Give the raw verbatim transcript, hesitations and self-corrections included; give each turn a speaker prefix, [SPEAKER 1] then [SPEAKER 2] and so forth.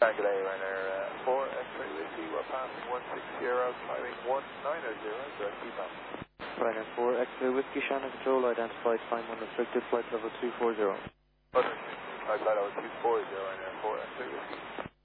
[SPEAKER 1] Good day, Ryanair uh, four X-ray Whiskey, we're passing one six zero, climbing one nine zero, direct eval.
[SPEAKER 2] Ryanair four X-ray Whiskey, Shannon Control, identified climb unrestricted, flight level two four zero.
[SPEAKER 1] Flight level two four zero, Ryanair four X-ray Whiskey.